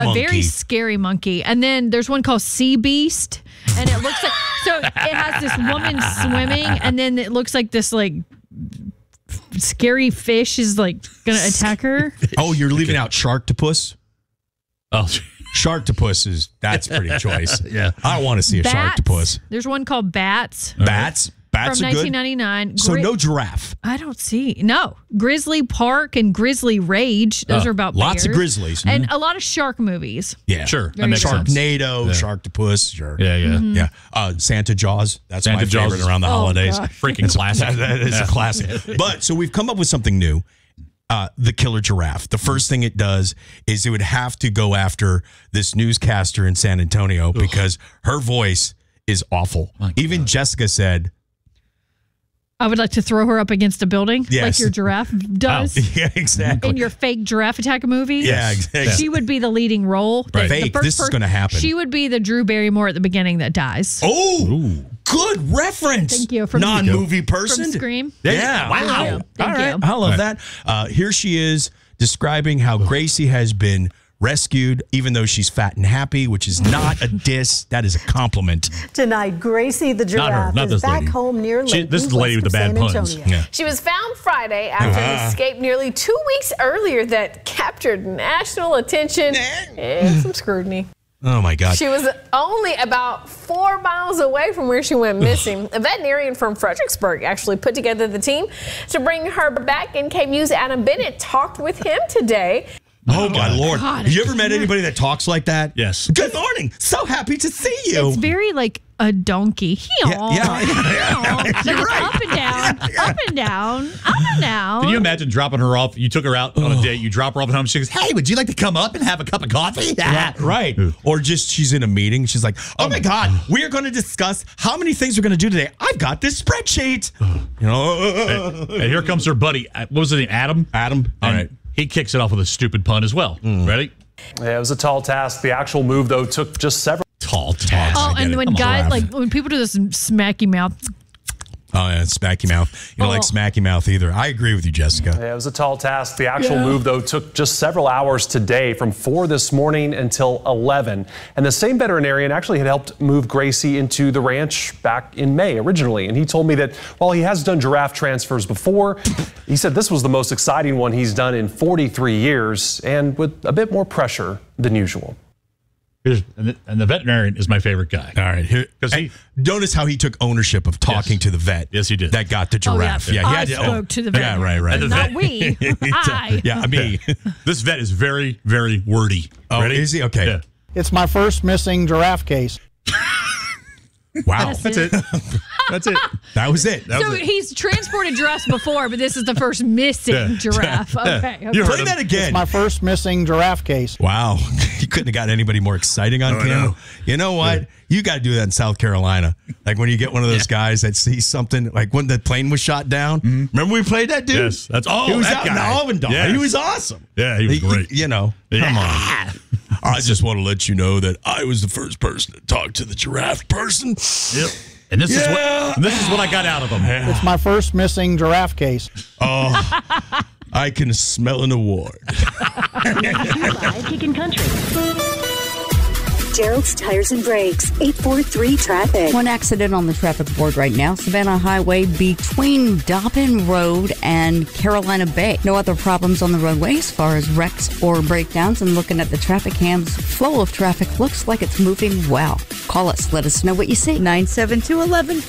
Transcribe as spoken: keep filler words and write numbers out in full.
a monkey. very scary monkey. And then there's one called Sea Beast, and it looks like so it has this woman swimming, and then it looks like this like scary fish is like gonna attack her. Oh, you're leaving out Sharktopus? Oh, Sharktopus is that's pretty choice. Yeah, I don't want to see a Bats. Sharktopus. There's one called Bats. Bats. Bats From are good. nineteen ninety-nine. So Gri- no giraffe. I don't see. No. Grizzly Park and Grizzly Rage. Those Oh, are about lots of bears. grizzlies. And a lot of shark movies. Yeah, sure. That makes sense. Sharknado, Yeah. Sharktopus, sure. Yeah, yeah. Mm-hmm. Yeah. Uh, Santa Jaws. That's Santa my Jaws favorite is- around the Oh, holidays. gosh. Freaking classic. That, that is Yeah. a classic. But so we've come up with something new. Uh, the killer giraffe. The first thing it does is it would have to go after this newscaster in San Antonio because her voice is awful. My Even God. Jessica said, I would like to throw her up against a building Yes. like your giraffe does yeah, exactly. in your fake giraffe attack movie. Yeah, exactly. She would be the leading role. The- Right. the Fake. first This is person- gonna happen. She would be the Drew Barrymore at the beginning that dies. Oh, Ooh. good reference. Thank you. From- non-movie From person. Scream. Yeah. Wow. Thank you. Thank All right. you. I love Right. that. Uh, here she is describing how Gracie has been rescued, even though she's fat and happy, which is not a diss. That is a compliment. Tonight, Gracie the Not her, giraffe not is this back lady. home near She- Lake this is the lady with the bad puns. Yeah. She was found Friday after an escape nearly two weeks earlier that captured national attention and some scrutiny. Oh, my God. She was only about four miles away from where she went missing. A veterinarian from Fredericksburg actually put together the team to bring her back, and K M U's Adam Bennett talked with him today. Oh, my Lord. God, Have you I ever met can't. anybody that talks like that? Yes. Good morning. So happy to see you. It's very like a donkey. Yeah, yeah, yeah. Like You're it's right. up and down, up and down, up and down. Can you imagine dropping her off? You took her out on a date. You drop her off at home. She goes, "Hey, would you like to come up and have a cup of coffee?" Right. Or just she's in a meeting. She's like, oh, my God, we are going to discuss how many things we're going to do today. I've got this spreadsheet. You know, And here comes her buddy. uh, What was his name? Adam. Adam. All And right. He kicks it off with a stupid pun as well. Ready? Yeah, it was a tall task. The actual move, though, took just several. Tall task. Oh, I get and it. when Come on, guys Raph. like when people do this smacky mouth. Oh, yeah, smacky mouth. You don't like Oh. smacky mouth either. I agree with you, Jessica. Yeah, it was a tall task. The actual Yeah. move, though, took just several hours today, from four this morning until eleven. And the same veterinarian actually had helped move Gracie into the ranch back in May originally. And he told me that while he has done giraffe transfers before, he said this was the most exciting one he's done in forty-three years, and with a bit more pressure than usual. Here's, and, the, and the veterinarian is my favorite guy. All right. Here, 'Cause he- hey, notice how he took ownership of talking Yes. to the vet. Yes, he did. That got the Oh, yeah. giraffe. yeah. he I had to- spoke to the vet. Yeah, right, right. And the Not we. I. yeah, me. This vet is very, very wordy. Oh, Ready? is he? Okay. Yeah. It's my first missing giraffe case. Wow. That's it. That's it. That was it. That So was it. he's transported giraffes before, but this is the first missing Yeah. giraffe. Yeah. Okay. okay. You heard Play him. that again. My first missing giraffe case. Wow. You couldn't have got anybody more exciting on Oh, I camera. know. You know what? You got to do that in South Carolina. Like when you get one of those guys that sees something, like when the plane was shot down. Remember we played that dude? Yes, that's- oh, He was that out in guy. Alvendale. Yes. He was awesome. Yeah, he was great. You know, Yeah. come on. I just want to let you know that I was the first person to talk to the giraffe person. Yep. And this is Yeah. what and this is what I got out of him. It's my first missing giraffe case. Oh, I can smell an award. Kickin' Country. Gerald's Tires and Brakes, eight four three traffic. One accident on the traffic board right now, Savannah Highway between Dobbin Road and Carolina Bay. No other problems on the roadway as far as wrecks or breakdowns, and looking at the traffic cams, flow of traffic looks like it's moving well. Call us, let us know what you see. nine seven two, one one